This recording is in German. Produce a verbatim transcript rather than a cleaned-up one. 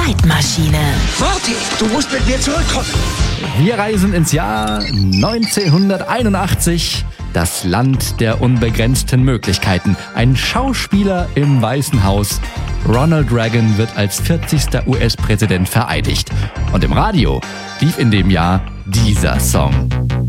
Zeitmaschine. Morty, du musst mit mir zurückkommen. Wir reisen ins Jahr neunzehnhunderteinundachtzig. Das Land der unbegrenzten Möglichkeiten. Ein Schauspieler im Weißen Haus. Ronald Reagan wird als vierzigster U S-Präsident vereidigt. Und im Radio lief in dem Jahr dieser Song.